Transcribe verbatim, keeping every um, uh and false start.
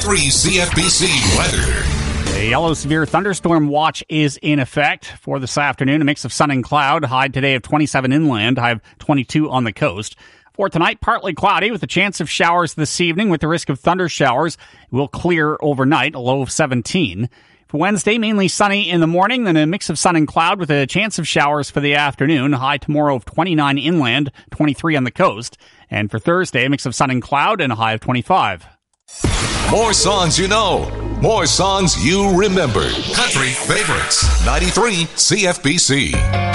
ninety-three C F B C weather. A yellow severe thunderstorm watch is in effect for this afternoon. A mix of sun and cloud. High today of twenty-seven inland, high of twenty-two on the coast. For tonight, partly cloudy with a chance of showers this evening with the risk of thunder showers. It will clear overnight, a low of seventeen. For Wednesday, mainly sunny in the morning, then a mix of sun and cloud with a chance of showers for the afternoon. High tomorrow of twenty-nine inland, twenty-three on the coast. And for Thursday, a mix of sun and cloud and a high of twenty-five. More songs you know. More songs you remember. Country favorites. ninety-three C F B C.